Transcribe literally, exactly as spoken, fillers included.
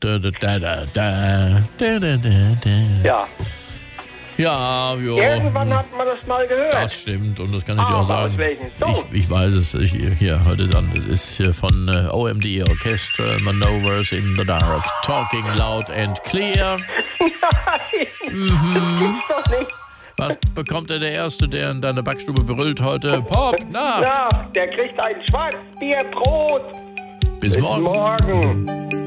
Da, da, da, da, da, da, da, da. Ja. Ja, jo. Irgendwann hat man das mal gehört. Das stimmt und das kann ich dir Aber auch sagen. aus welchem Song? Ich, ich weiß es. Ich, hier, hört es an. Es ist hier von äh, O M D Orchestral Maneuvers in the Dark. Talking loud and clear. Nein, Mhm. das gibt's doch nicht. Was bekommt denn der Erste, der in deine Backstube brüllt heute? Pop, na, Na, der kriegt ein Schwarzbierbrot. bis Bis morgen. morgen.